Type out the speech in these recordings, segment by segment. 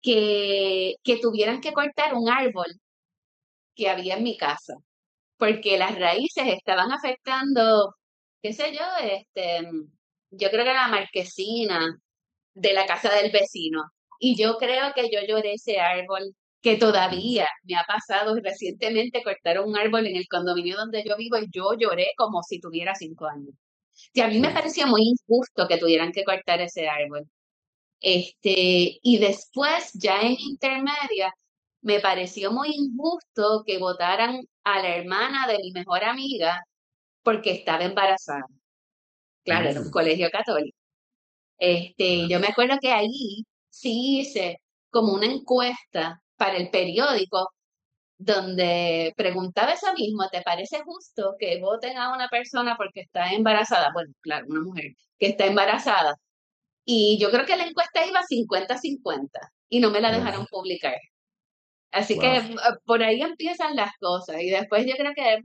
que tuvieran que cortar un árbol que había en mi casa, porque las raíces estaban afectando, qué sé yo, yo creo que la marquesina de la casa del vecino. Y yo creo que yo lloré ese árbol, que Mm. todavía me ha pasado recientemente. Cortaron un árbol en el condominio donde yo vivo y yo lloré como si tuviera 5 años. Que a mí me Sí, parecía muy injusto que tuvieran que cortar ese árbol. Y después, ya en intermedia, me pareció muy injusto que votaran a la hermana de mi mejor amiga porque estaba embarazada. Claro, era un mm, colegio católico. ah, Yo me acuerdo que ahí sí hice como una encuesta para el periódico donde preguntaba eso mismo: ¿te parece justo que voten a una persona porque está embarazada? Bueno, claro, una mujer que está embarazada. Y yo creo que la encuesta iba 50-50 y no me la de dejaron verdad. publicar. Así que Wow. por ahí empiezan las cosas. Y después yo creo que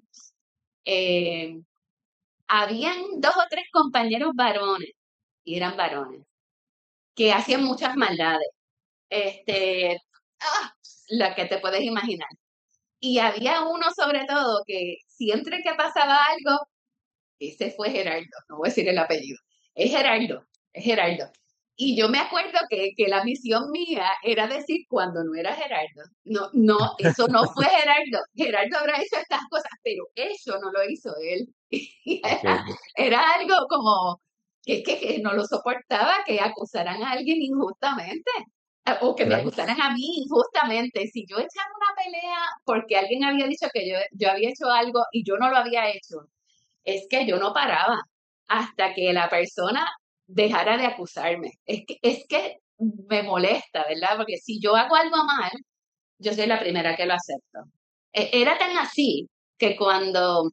eh, habían dos o tres compañeros varones, y eran varones, que hacían muchas maldades. Este, ah, la que te puedes imaginar. Y había uno sobre todo que siempre que pasaba algo, ese fue Gerardo, no voy a decir el apellido, es Gerardo, es Gerardo. Y yo me acuerdo que la misión mía era decir cuando no era Gerardo. No, no, eso no fue Gerardo. Gerardo habrá hecho estas cosas, pero eso no lo hizo él. Y Ok, era algo como que no lo soportaba, que acusaran a alguien injustamente o que me claro. acusaran a mí injustamente. Si yo echaba una pelea porque alguien había dicho que yo había hecho algo y yo no lo había hecho, es que yo no paraba hasta que la persona dejara de acusarme. Es que me molesta, ¿verdad? Porque si yo hago algo mal, yo soy la primera que lo acepto. Era tan así que cuando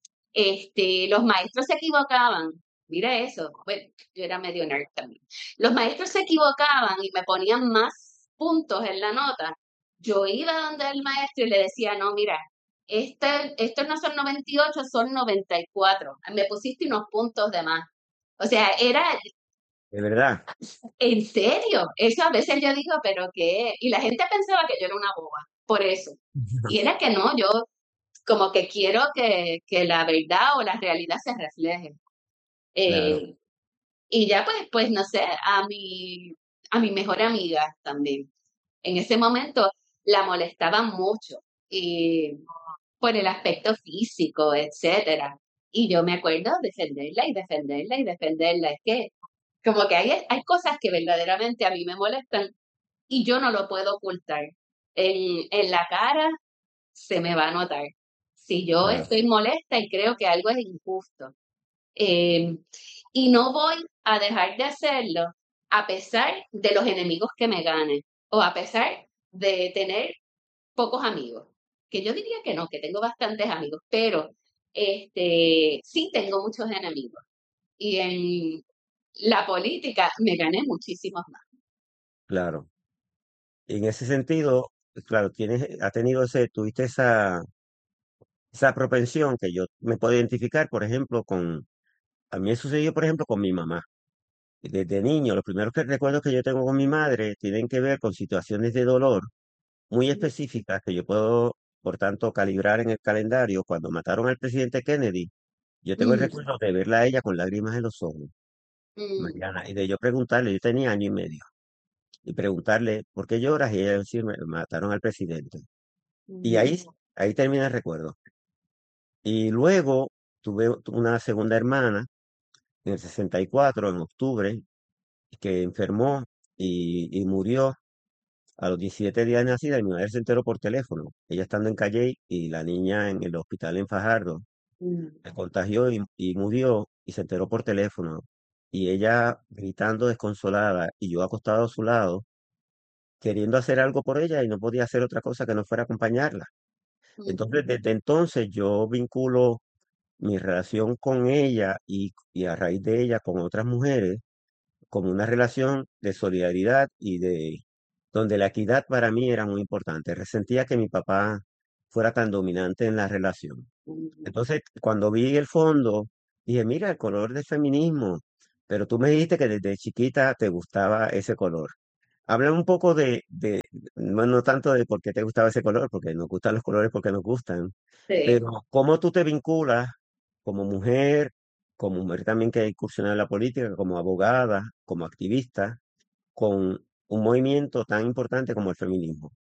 los maestros se equivocaban, mira eso, bueno, yo era medio nerd también. Los maestros se equivocaban y me ponían más puntos en la nota. Yo iba donde el maestro y le decía: no, mira, estos no son 98, son 94. Me pusiste unos puntos de más. O sea, era De verdad. en serio. Eso a veces yo digo, pero qué. Y la gente pensaba que yo era una boba, por eso. Y era que no, yo como que quiero que la verdad o la realidad se refleje. Claro. Eh, y ya pues no sé, a mi mejor amiga también. En ese momento la molestaban mucho y por el aspecto físico, etcétera. Y yo me acuerdo defenderla y defenderla y defenderla. Es que como que hay cosas que verdaderamente a mí me molestan y yo no lo puedo ocultar. En la cara se me va a notar. Si yo Claro. estoy molesta y creo que algo es injusto. Eh, y no voy a dejar de hacerlo a pesar de los enemigos que me ganen o a pesar de tener pocos amigos. Que yo diría que no, que tengo bastantes amigos, pero sí tengo muchos enemigos. Y en la política me gané muchísimos más. Claro. En ese sentido, claro, ha tenido tuviste esa propensión que yo me puedo identificar, por ejemplo, a mí me sucedió, por ejemplo, con mi mamá. Desde niño, los primeros recuerdos que yo tengo con mi madre tienen que ver con situaciones de dolor muy específicas que yo puedo, por tanto, calibrar en el calendario. Cuando mataron al presidente Kennedy, yo tengo el Mm, recuerdo de verla a ella con lágrimas en los ojos, mm, Mariana, y de yo preguntarle, yo tenía año y medio, y preguntarle, ¿por qué lloras? Y ella decirme, mataron al presidente. Y mm, ahí termina el recuerdo. Y luego tuve una segunda hermana en el 64 en octubre, que enfermó y murió a los 17 días de nacida, y mi madre se enteró por teléfono. Ella estando en Calle y la niña en el hospital en Fajardo. mm, Se contagió y murió y se enteró por teléfono. Y ella gritando desconsolada y yo acostado a su lado, queriendo hacer algo por ella y no podía hacer otra cosa que no fuera acompañarla. mm, Entonces, desde entonces yo vinculo mi relación con ella y a raíz de ella con otras mujeres como una relación de solidaridad y donde la equidad para mí era muy importante. Resentía que mi papá fuera tan dominante en la relación. mm. Entonces, cuando vi el fondo, dije, mira, el color del feminismo, pero tú me dijiste que desde chiquita te gustaba ese color. Habla un poco no, no tanto de por qué te gustaba ese color, porque nos gustan los colores porque nos gustan, Sí. pero cómo tú te vinculas como mujer también que ha incursionado en la política, como abogada, como activista, con un movimiento tan importante como el feminismo.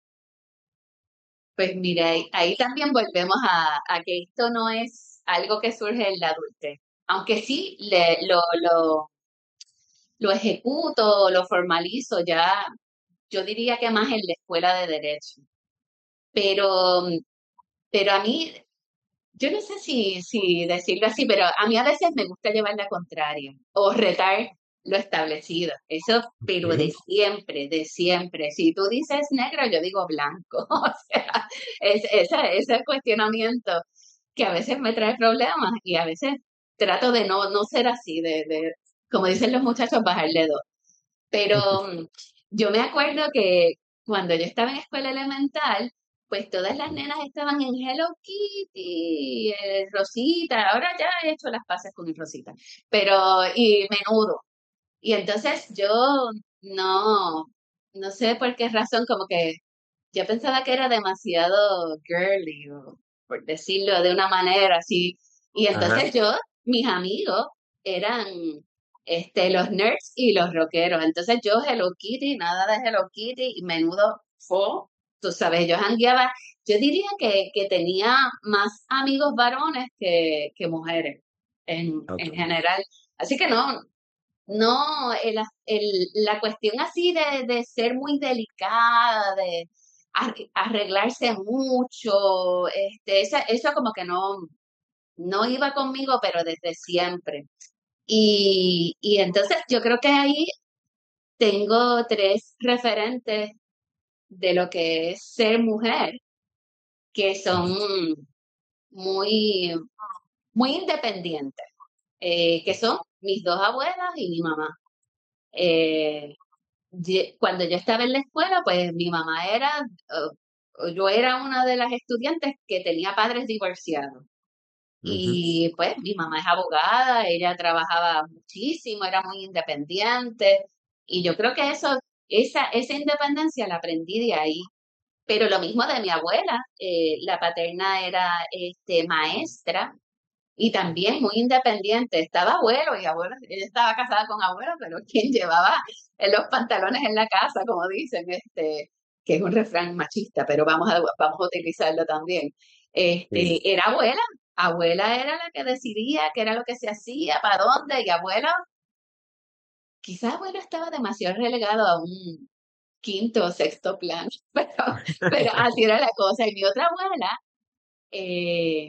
Pues mira, ahí también volvemos a que esto no es algo que surge en la adultez, aunque sí lo ejecuto, lo formalizo ya, yo diría que más en la escuela de derecho, pero, pero a mí, yo no sé si decirlo así, pero a mí a veces me gusta llevar la contraria o retar lo establecido, eso, pero ¿Sí? de siempre. Si tú dices negro, yo digo blanco, o sea, ese cuestionamiento que a veces me trae problemas y a veces trato de no ser así, como dicen los muchachos, bajarle dos. Pero yo me acuerdo que cuando yo estaba en escuela elemental, pues todas las nenas estaban en Hello Kitty, Rosita, ahora ya he hecho las paces con Rosita, pero y menudo. Y entonces yo no, no sé por qué razón, como que yo pensaba que era demasiado girly, o por decirlo de una manera así. Y Ajá. entonces mis amigos eran los nerds y los rockeros. Entonces yo Hello Kitty, nada de Hello Kitty, y menudo fo, tú sabes, yo jangueaba, yo diría que tenía más amigos varones que mujeres en Ok. general. Así que no, la cuestión así de ser muy delicada, de arreglarse mucho, eso como que no iba conmigo, pero desde siempre. Y entonces yo creo que ahí tengo tres referentes de lo que es ser mujer, que son muy, muy independientes, que son mis dos abuelas y mi mamá. Eh, Cuando yo estaba en la escuela, pues mi mamá yo era una de las estudiantes que tenía padres divorciados. Ujú. Y pues mi mamá es abogada, ella trabajaba muchísimo, era muy independiente. Y yo creo que esa independencia la aprendí de ahí. Pero lo mismo de mi abuela, la paterna era maestra y también muy independiente. Estaba abuelo y abuelo, ella estaba casada con abuelo, pero quien llevaba los pantalones en la casa, como dicen, que es un refrán machista, pero vamos a utilizarlo también. Sí. Era abuela. Abuela era la que decidía qué era lo que se hacía, para dónde, y abuelo, quizás abuelo estaba demasiado relegado a un quinto o sexto plan, pero así era la cosa. Y mi otra abuela, eh,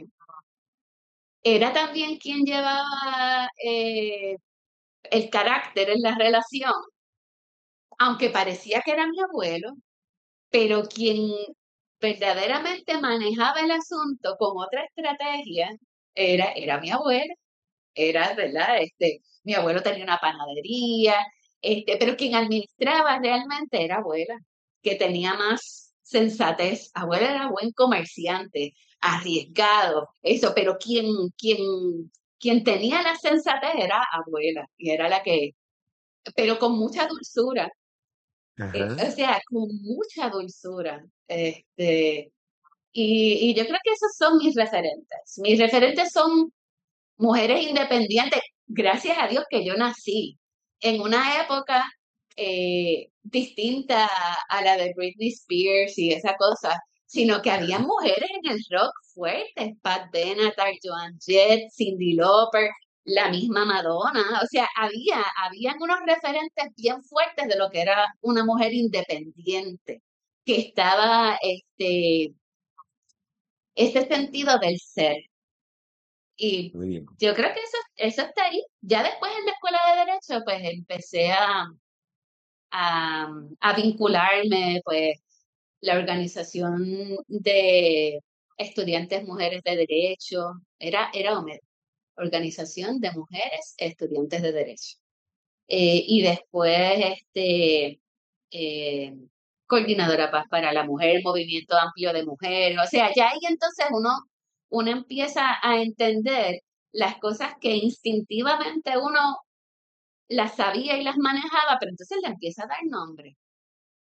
era también quien llevaba el carácter en la relación, aunque parecía que era mi abuelo, pero quien verdaderamente manejaba el asunto con otra estrategia era mi abuela, era, ¿verdad? Mi abuelo tenía una panadería, pero quien administraba realmente era abuela, que tenía más sensatez. Abuela era buen comerciante, arriesgado, eso, pero quien tenía la sensatez era abuela, y era la que, pero con mucha dulzura, Ajá. o sea, con mucha dulzura. Y yo creo que esos son mis referentes. Mis referentes son mujeres independientes, gracias a Dios que yo nací en una época distinta a la de Britney Spears y esa cosa, sino que había mujeres en el rock fuertes, Pat Benatar, Joan Jett, Cyndi Lauper, la misma Madonna, o sea, habían unos referentes bien fuertes de lo que era una mujer independiente, que estaba ese sentido del ser. Y Muy bien. yo creo que eso está ahí. Ya después en la escuela de Derecho, pues empecé a, a vincularme, pues, la organización de estudiantes mujeres de Derecho, era OMED, Organización de Mujeres Estudiantes de Derecho. Y después, eh, Coordinadora Paz para la Mujer, Movimiento Amplio de Mujeres. O sea, ya ahí entonces uno empieza a entender las cosas que instintivamente uno las sabía y las manejaba, pero entonces le empieza a dar nombre.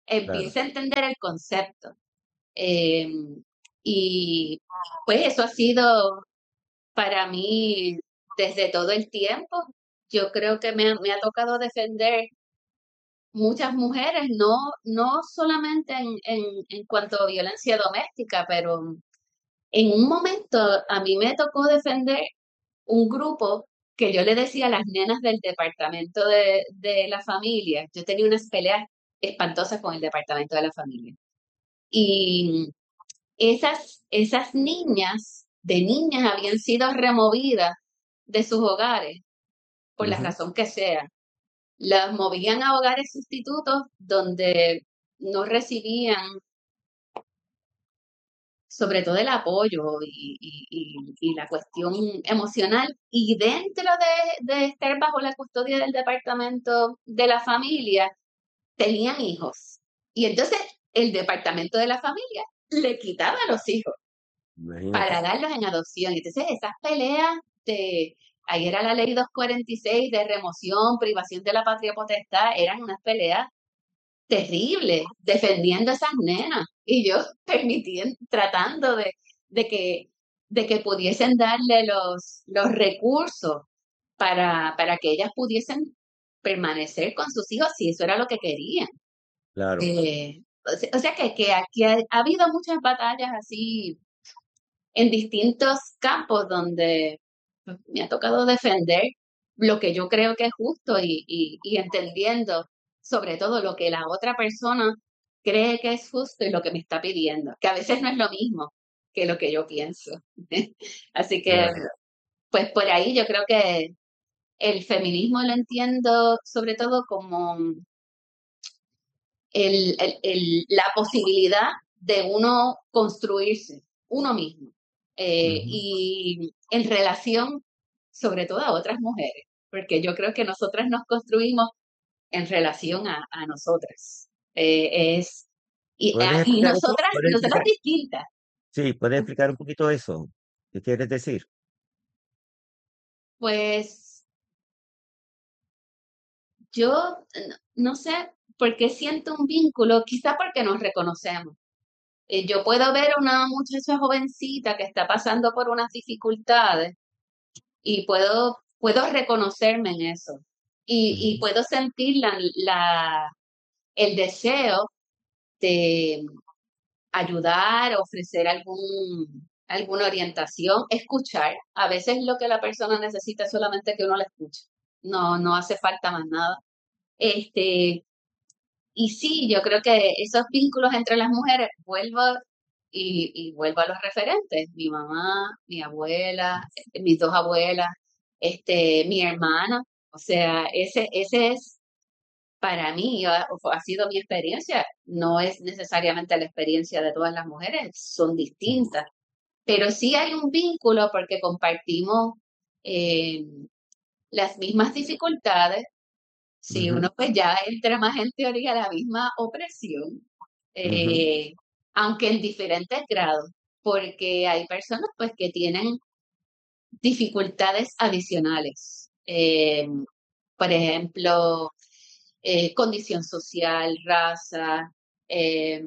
claro. empiece a entender el concepto. Eh, y pues eso ha sido para mí desde todo el tiempo. Yo creo que me ha tocado defender muchas mujeres, no solamente en cuanto a violencia doméstica, pero en un momento a mí me tocó defender un grupo que yo le decía a las nenas del departamento de la familia. Yo tenía unas peleas espantosas con el departamento de la familia. Y esas niñas, de niñas, habían sido removidas de sus hogares, por la Ujú. razón que sea. Las movían a hogares sustitutos donde no recibían sobre todo el apoyo y la cuestión emocional. Y dentro de estar bajo la custodia del departamento de la familia, tenían hijos. Y entonces el departamento de la familia le quitaba a los hijos Imagínate. para darlos en adopción. Entonces esas peleas de, ahí era la ley 246 de remoción, privación de la patria potestad, eran unas peleas terribles defendiendo a esas nenas y yo permitiendo, tratando de que, de que pudiesen darle los recursos para que ellas pudiesen permanecer con sus hijos si eso era lo que querían. Claro. O sea que aquí ha habido muchas batallas así en distintos campos donde pues, me ha tocado defender lo que yo creo que es justo y entendiendo sobre todo lo que la otra persona cree que es justo y lo que me está pidiendo, que a veces no es lo mismo que lo que yo pienso. Así que, Claro. pues por ahí yo creo que el feminismo lo entiendo sobre todo como la posibilidad de uno construirse uno mismo Ujú. y en relación sobre todo a otras mujeres, porque yo creo que nosotras nos construimos en relación a nosotras. Es, ¿Puedes y explicar un poco? ¿Puedes nosotras explicar? distintas. Sí, ¿puedes explicar un poquito eso? ¿Qué quieres decir? Pues yo no sé por qué siento un vínculo, quizá porque nos reconocemos. Yo puedo ver a una muchacha jovencita que está pasando por unas dificultades y puedo reconocerme en eso. Y Ujú. puedo sentir el deseo de ayudar, ofrecer alguna orientación, escuchar. A veces lo que la persona necesita es solamente que uno la escuche. No hace falta más nada. Este, y sí, yo creo que esos vínculos entre las mujeres, y vuelvo a los referentes, mi mamá, mi abuela, mis dos abuelas, mi hermana, o sea, ese es para mí, ha sido mi experiencia, no es necesariamente la experiencia de todas las mujeres, son distintas, pero sí hay un vínculo porque compartimos eh, las mismas dificultades. Si Ujú. uno pues ya entra más en teoría la misma opresión, Ujú. eh, aunque en diferentes grados, porque hay personas pues que tienen dificultades adicionales. Por ejemplo, condición social, raza, eh,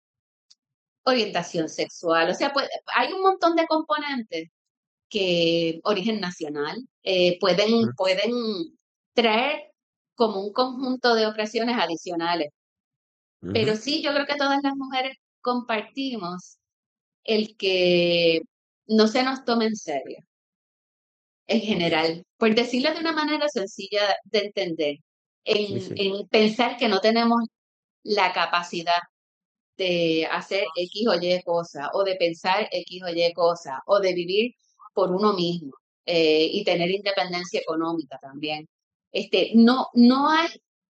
orientación sexual, o sea, pues hay un montón de componentes que origen nacional pueden traer como un conjunto de opresiones adicionales. Pero Ujú. sí, yo creo que todas las mujeres compartimos el que no se nos tome en serio, en Ok. general, por decirlo de una manera sencilla de entender, Sí, sí. en pensar que no tenemos la capacidad de hacer X o Y cosa, o de pensar X o Y cosa, o de vivir por uno mismo y tener independencia económica también. No hay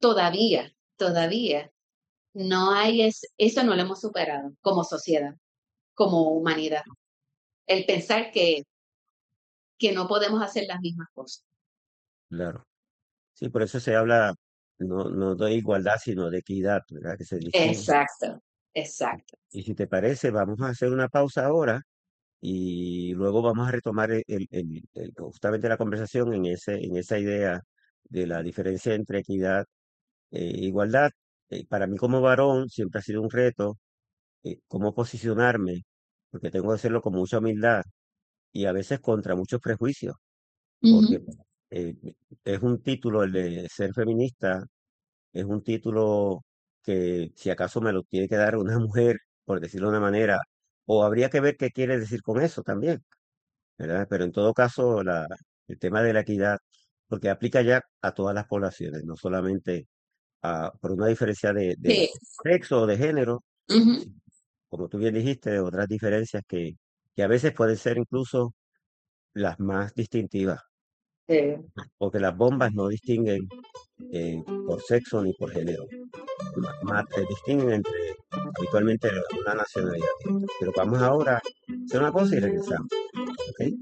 todavía, no hay eso no lo hemos superado como sociedad, como humanidad. El pensar que no podemos hacer las mismas cosas. Claro. Sí, por eso se habla no de igualdad, sino de equidad, ¿verdad? Que se distingue. Exacto, exacto. Y si te parece, vamos a hacer una pausa ahora y luego vamos a retomar justamente la conversación en esa idea de la diferencia entre equidad e igualdad. para mí como varón siempre ha sido un reto cómo posicionarme, porque tengo que hacerlo con mucha humildad y a veces contra muchos prejuicios, porque Ujú. eh, es un título, el de ser feminista, es un título que si acaso me lo tiene que dar una mujer, por decirlo de una manera, o habría que ver qué quiere decir con eso también, ¿verdad? Pero en todo caso, el tema de la equidad, porque aplica ya a todas las poblaciones, no solamente por una diferencia de Sí. sexo o de género, Ujú. sí, como tú bien dijiste, otras diferencias que a veces pueden ser incluso las más distintivas, Sí. porque las bombas no distinguen por sexo ni por género, distinguen entre habitualmente una nacionalidad y otra. Pero vamos ahora a hacer una cosa y regresamos, ¿ok?